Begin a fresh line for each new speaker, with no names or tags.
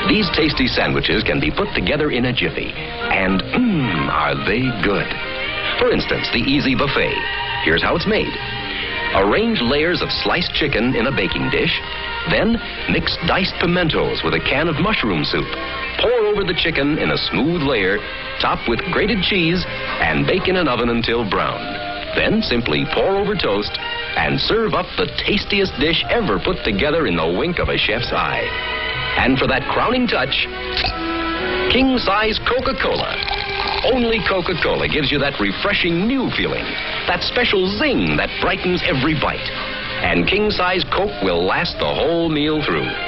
These tasty sandwiches can be put together in a jiffy. And, are they good. For instance, the Easy Buffet. Here's how it's made. Arrange layers of sliced chicken in a baking dish. Then, mix diced pimentos with a can of mushroom soup. Pour over the chicken in a smooth layer, top with grated cheese, and bake in an oven until brown. Then simply pour over toast and serve up the tastiest dish ever put together in the wink of a chef's eye. And for that crowning touch, king-size Coca-Cola. Only Coca-Cola gives you that refreshing new feeling, that special zing that brightens every bite. And king-size Coke will last the whole meal through.